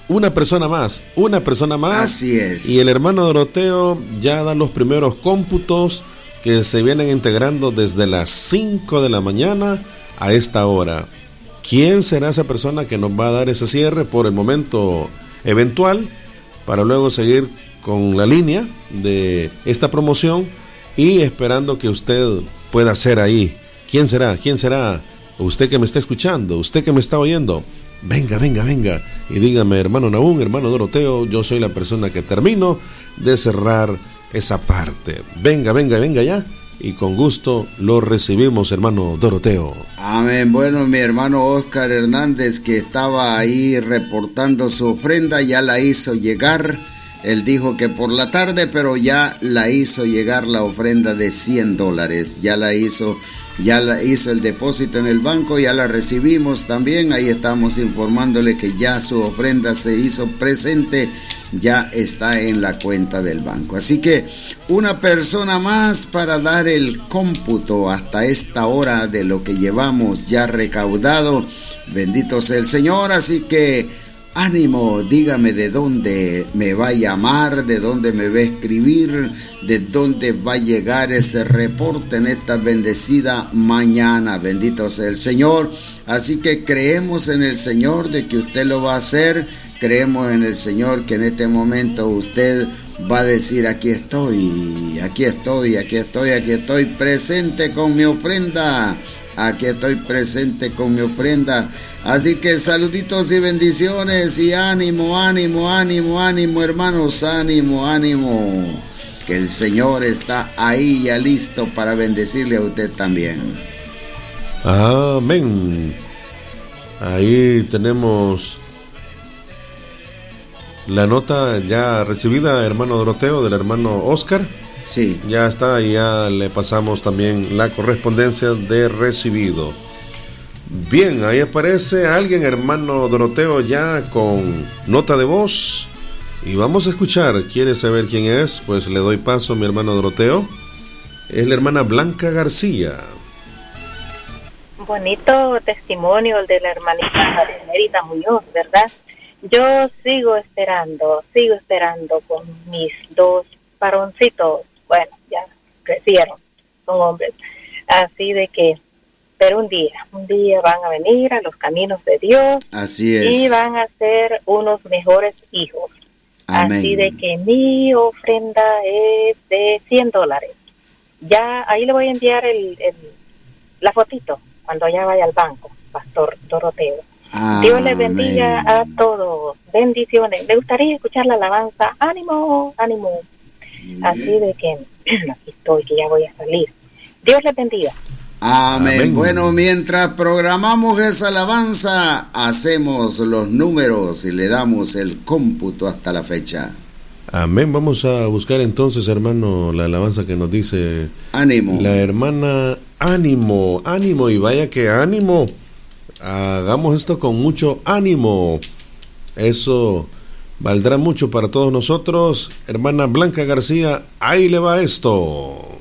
una persona más. Así es. Y el hermano Doroteo ya da los primeros cómputos que se vienen integrando desde las 5 de la mañana a esta hora. ¿Quién será esa persona que nos va a dar ese cierre por el momento eventual para luego seguir con la línea de esta promoción y esperando que usted pueda ser ahí? ¿Quién será? Usted que me está escuchando, usted que me está oyendo, venga y dígame, hermano Nahum, hermano Doroteo, yo soy la persona que termino de cerrar esa parte. Venga ya, y con gusto lo recibimos, hermano Doroteo. Amén. Bueno, mi hermano Oscar Hernández, que estaba ahí reportando su ofrenda, ya la hizo llegar. Él dijo que por la tarde, pero ya la hizo llegar la ofrenda de $100. Ya la hizo el depósito en el banco, ya la recibimos también. Ahí estamos informándole que ya su ofrenda se hizo presente, ya está en la cuenta del banco. Así que una persona más para dar el cómputo hasta esta hora de lo que llevamos ya recaudado. Bendito sea el Señor. Así que ánimo, dígame de dónde me va a llamar, de dónde me va a escribir, de dónde va a llegar ese reporte en esta bendecida mañana. Bendito sea el Señor. Así que creemos en el Señor de que usted lo va a hacer. Creemos en el Señor que en este momento usted va a decir: aquí estoy presente con mi ofrenda. Aquí estoy presente con mi ofrenda. Así que saluditos y bendiciones y ánimo, hermanos, ánimo. Que el Señor está ahí ya listo para bendecirle a usted también. Amén. Ahí tenemos la nota ya recibida, hermano Doroteo, del hermano Oscar. Sí. Ya está, y ya le pasamos también la correspondencia de recibido. Bien, ahí aparece alguien, hermano Doroteo, ya con nota de voz. Y vamos a escuchar. ¿Quiere saber quién es? Pues le doy paso a mi hermano Doroteo. Es la hermana Blanca García. Bonito testimonio el de la hermanita Merita Muñoz, ¿verdad? Yo sigo esperando con mis dos varoncitos. Bueno, ya crecieron, son hombres. Así de que, pero un día van a venir a los caminos de Dios. Así es. Y van a ser unos mejores hijos. Amén. Así de que mi ofrenda es de $100. Ya ahí le voy a enviar la fotito cuando ya vaya al banco, Pastor Doroteo. Amén. Dios les bendiga a todos. Bendiciones. Me gustaría escuchar la alabanza. Ánimo. Así de que aquí estoy, que ya voy a salir. Dios les bendiga. Amén. Bueno, mientras programamos esa alabanza, hacemos los números y le damos el cómputo hasta la fecha. Amén. Vamos a buscar entonces, hermano, la alabanza que nos dice ánimo. La hermana ánimo, y vaya que ánimo. Hagamos esto con mucho ánimo. Eso valdrá mucho para todos nosotros. Hermana Blanca García, ahí le va esto.